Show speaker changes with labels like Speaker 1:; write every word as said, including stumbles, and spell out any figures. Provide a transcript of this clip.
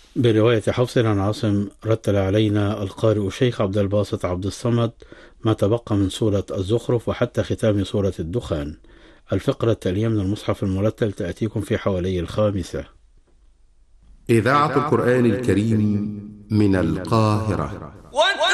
Speaker 1: برواية حفص عن عاصم رتل علينا القارئ الشيخ عبد الباسط عبد الصمد ما تبقى من سورة الزخرف وحتى ختام سورة الدخان. الفقرة التالية من المصحف المرتل تأتيكم في حوالي الخامسة.
Speaker 2: إذاعة القرآن الكريم من القاهرة.